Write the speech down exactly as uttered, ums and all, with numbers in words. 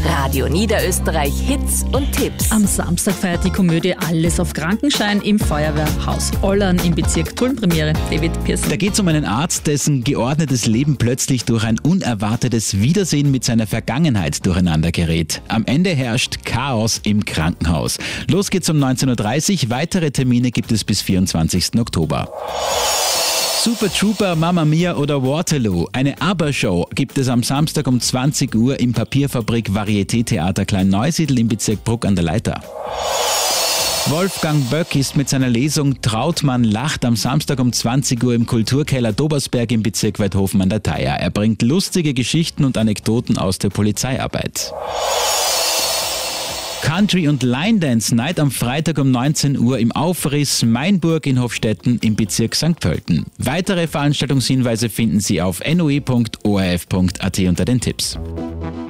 Radio Niederösterreich Hits und Tipps. Am Samstag feiert die Komödie Alles auf Krankenschein im Feuerwehrhaus Ollern im Bezirk Tulln Premiere. David Pearson. Da geht es um einen Arzt, dessen geordnetes Leben plötzlich durch ein unerwartetes Wiedersehen mit seiner Vergangenheit durcheinander gerät. Am Ende herrscht Chaos im Krankenhaus. Los geht's um neunzehn Uhr dreißig. Weitere Termine gibt es bis vierundzwanzigsten Oktober. Super Trooper, Mamma Mia oder Waterloo. Eine ABBA-Show gibt es am Samstag um zwanzig Uhr im Papierfabrik Varieté-Theater Klein-Neusiedl im Bezirk Bruck an der Leitha. Wolfgang Böck ist mit seiner Lesung Trautmann lacht am Samstag um zwanzig Uhr im Kulturkeller Dobersberg im Bezirk Weidhofen an der Thaya. Er bringt lustige Geschichten und Anekdoten aus der Polizeiarbeit. Country- und Line-Dance Night am Freitag um neunzehn Uhr im Aufriss Mainburg in Hofstetten im Bezirk Sankt Pölten. Weitere Veranstaltungshinweise finden Sie auf n o e punkt o r f punkt a t unter den Tipps.